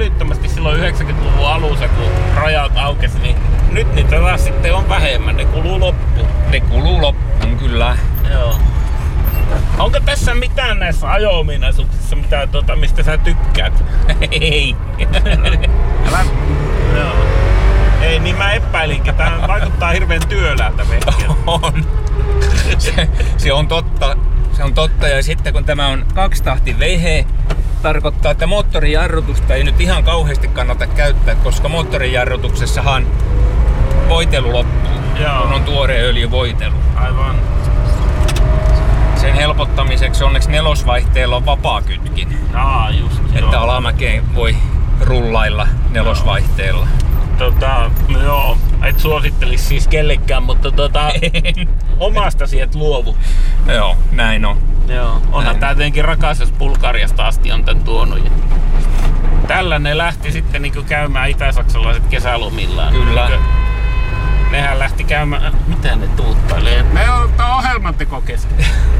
älyttömästi silloin 90-luvun alussa, kun rajat aukesi, niin nyt niitä taas sitten on vähemmän. Ne kuluu loppuun. Ne kuluu loppuun, kyllä. Joo. Onko tässä mitään näissä ajo-ominaisuuksissa, mistä sä tykkäät? Ei. Älä... Joo. Ei, niin mä epäilinkin. Tää vaikuttaa hirveän työläältä vehkeeltä. On. Se on totta. Se on totta. Ja sitten kun tämä on kaksitahti vehe, tarkoittaa, että moottorijarrutusta ei nyt ihan kauheasti kannata käyttää, koska moottorijarrutuksessahan voitelu loppuu, kun on tuore öljyvoitelu. Aivan. Sen helpottamiseksi onneksi nelosvaihteella on vapaakytkin. Just. Että alamäkeen voi rullailla nelosvaihteella. Joo, et suosittelis siis kellekään, mutta omastasi et luovu. Joo, näin on. Joo, onhan tää tietenkin rakas, jos Bulgariasta asti on tän tuonut. Tällä ne lähti sitten niinku käymään itäsaksalaiset kesälomillaan. Kyllä. Nehän lähti käymään, mitä ne tuuttailee? Me on ohjelmanteko kesken.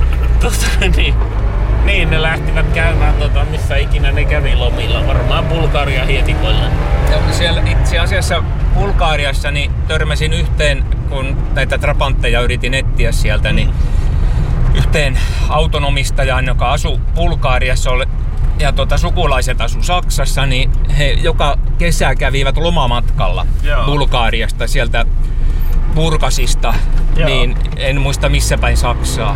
Niin, ne lähtivät käymään missä ikinä ne kävi lomilla, varmaan Bulgarian hietikoilla. Siellä itse asiassa Bulgariassa niin törmäsin yhteen, kun näitä trapantteja yritin etsiä sieltä, niin yhteen autonomistajaan, joka asui Bulgariassa ja sukulaiset asu Saksassa, niin he joka kesä kävivät lomamatkalla Bulgariasta sieltä Burgasista, niin en muista missä päin Saksaa.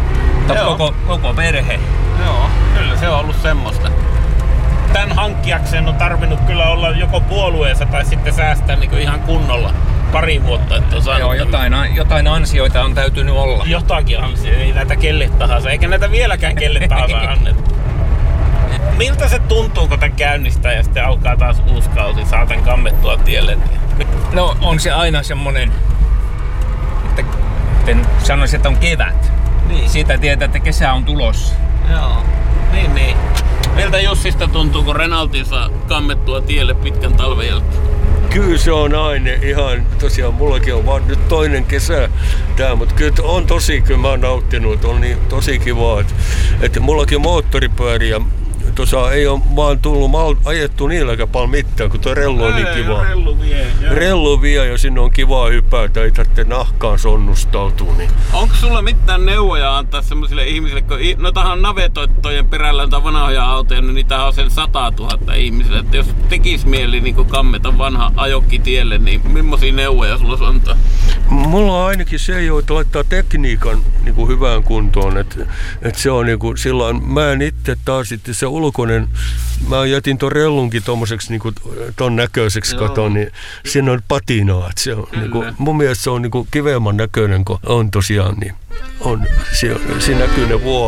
Koko perhe. Joo, kyllä se on ollut semmoista. Tän hankkiakseen on tarvinnut kyllä olla joko puolueessa tai sitten säästää niin kuin ihan kunnolla pari vuotta. Että on joo, jotain ansioita on täytynyt olla. Jotakin ansioita, ei näitä kelle tahansa, eikä näitä vieläkään kelle tahansa anneta. Miltä se tuntuu, kun tän käynnistää ja sitten alkaa taas uusi kausi, saatan kammettua tielle? No on se aina semmonen, että sanoisin, että on kevät. Niin. Siitä tietää, että kesä on tulossa. Joo, niin. Miltä Jussista tuntuu, kun Renaultin saa kammettua tielle pitkän talven jälkeen? Kyllä se on aina ihan, tosiaan mullakin on vaan nyt toinen kesä tää, mutta kyllä kyllä mä oon nauttinut, on niin tosi kivaa, että mullakin moottoripyöriä. Tuossa ei ole vaan ajettu niilläkään paljon mitään, kun tuo rellu on niin kiva. Rellu vie ja sinne on kivaa hypätä, ei tarvitse nahkaan sonnustautua. Niin. Onko sulla mitään neuvoja antaa semmoisille ihmisille, kun noitahan navetoittojen perällä on vanhoja autoja, niin niitä on sen 100 000 ihmisille. Että jos tekis mieli niin kammeta vanha ajokki tielle, niin millaisia neuvoja sulla antaa? Mulla on ainakin se, että laittaa tekniikan niin hyvään kuntoon. Että se on niin kuin, silloin, mä en itse taas sitten se ulkoinen, mä jätin ton rellunkin tommoseksi niin ton näköiseksi katon, niin siinä on patinaa. Se on, niin kuin, mun mielestä se on niin kiveämän näköinen, kun on tosiaan, niin on, siinä näkyy ne vuoret.